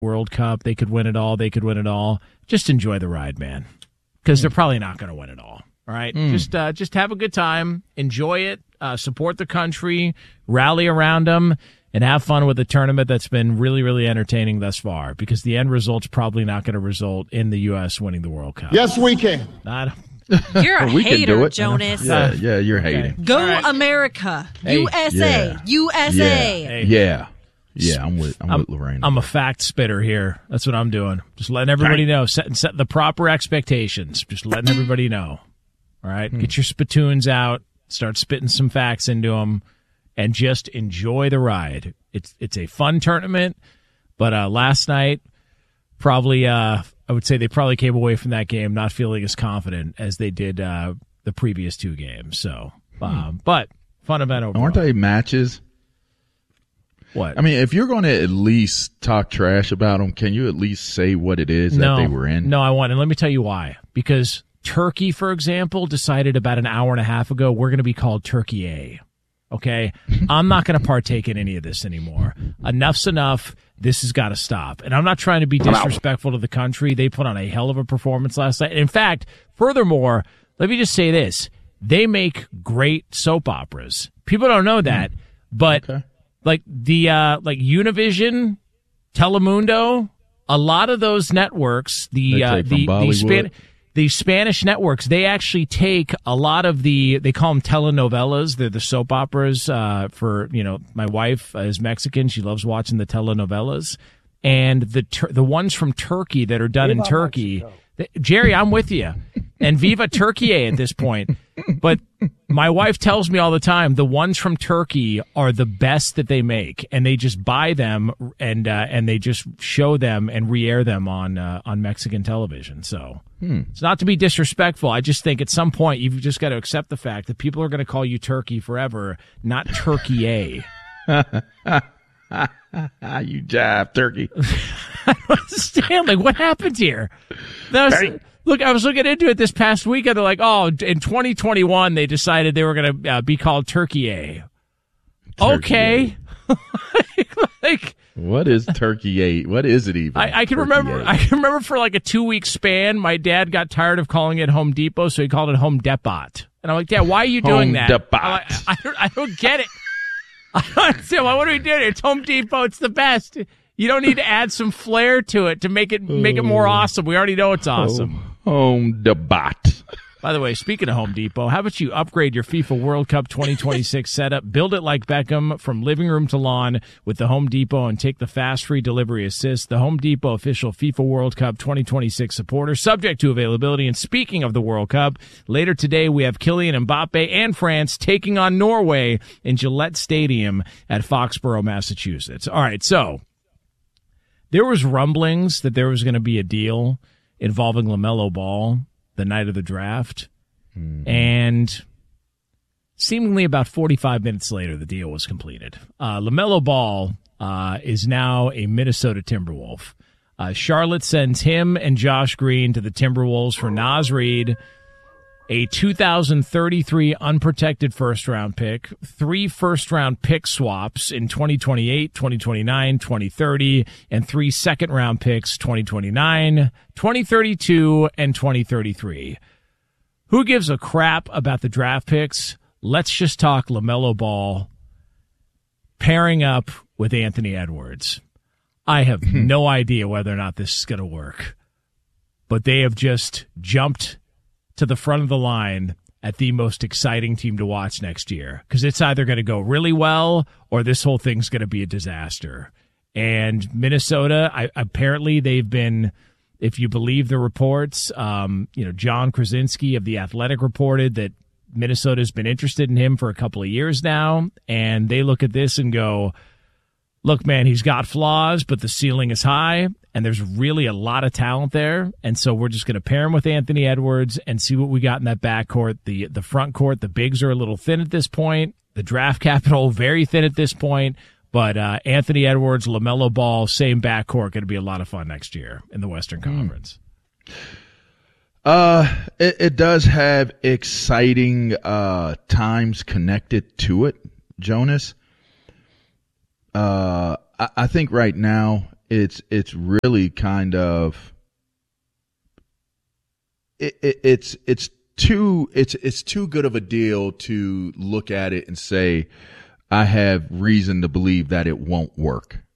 World Cup. They could win it all. They could win it all. Just enjoy the ride, man, because they're probably not going to win it all. All right, just have a good time, enjoy it, support the country, rally around them, and have fun with a tournament that's been really, really entertaining thus far. Because the end result's probably not going to result in the U.S. winning the World Cup. Yes, we can. You're a hater, Jonas. Yeah, you're hating. Go America, USA, USA. Yeah, I'm with Lorraine. I'm a fact spitter here. That's what I'm doing. Just letting everybody know, set the proper expectations. Just letting everybody know. All right, get your spittoons out, start spitting some facts into them, and just enjoy the ride. It's a fun tournament, but last night, probably I would say they probably came away from that game not feeling as confident as they did the previous two games. So, but fun event overall. Aren't they matches? What? I mean, if you're going to at least talk trash about them, can you at least say what it is that they were in? No, I won't. And let me tell you why. Because Turkey, for example, decided about an hour and a half ago we're going to be called Turkey A. Okay? I'm not going to partake in any of this anymore. Enough's enough. This has got to stop. And I'm not trying to be disrespectful to the country. They put on a hell of a performance last night. In fact, furthermore, let me just say this. They make great soap operas. People don't know that, but like the like Univision, Telemundo, a lot of those networks, the Spanish networks, they actually take a lot of they call them telenovelas. They're the soap operas for, my wife is Mexican. She loves watching the telenovelas. And the ones from Turkey that are done in Turkey. Jerry, I'm with you. And Viva Turkey at this point. But my wife tells me all the time the ones from Turkey are the best that they make, and they just buy them and they just show them and re-air them on Mexican television. So it's not to be disrespectful. I just think at some point you've just got to accept the fact that people are going to call you Turkey forever, not Turkey A. You jive, Turkey. I don't understand. Like, what happened here? Look, I was looking into it this past weekend. They're like, in 2021, they decided they were going to be called Turkey A. Okay. Like, what is Turkey A? What is it even? I can remember for like a 2-week span, my dad got tired of calling it Home Depot, so he called it Home Depot. And I'm like, Dad, why are you doing that? I don't get it. I don't understand. What are we doing here? It's Home Depot. It's the best. You don't need to add some flair to it to make it more awesome. We already know it's awesome. Home Depot. By the way, speaking of Home Depot, how about you upgrade your FIFA World Cup 2026 setup? Build it like Beckham from living room to lawn with the Home Depot and take the fast free delivery assist. The Home Depot official FIFA World Cup 2026 supporter, subject to availability. And speaking of the World Cup, later today we have Kylian Mbappe and France taking on Norway in Gillette Stadium at Foxborough, Massachusetts. All right, so there was rumblings that there was going to be a deal involving LaMelo Ball the night of the draft, and seemingly about 45 minutes later, the deal was completed. LaMelo Ball is now a Minnesota Timberwolf. Charlotte sends him and Josh Green to the Timberwolves for Naz Reid, a 2033 unprotected first-round pick, 3 first-round pick swaps in 2028, 2029, 2030, and 3 second-round picks 2029, 2032, and 2033. Who gives a crap about the draft picks? Let's just talk LaMelo Ball pairing up with Anthony Edwards. I have no idea whether or not this is going to work, but they have just jumped to the front of the line at the most exciting team to watch next year, because it's either going to go really well or this whole thing's going to be a disaster. And Minnesota, apparently they've been, if you believe the reports, John Krasinski of The Athletic reported that Minnesota's been interested in him for a couple of years now, and they look at this and go, look, man, he's got flaws, but the ceiling is high, and there's really a lot of talent there. And so we're just going to pair him with Anthony Edwards and see what we got in that backcourt. The front court, the bigs are a little thin at this point. The draft capital, very thin at this point. But Anthony Edwards, LaMelo Ball, same backcourt, going to be a lot of fun next year in the Western Conference. It does have exciting times connected to it, Jonas. I think right now it's really kind of it's too good of a deal to look at it and say I have reason to believe that it won't work.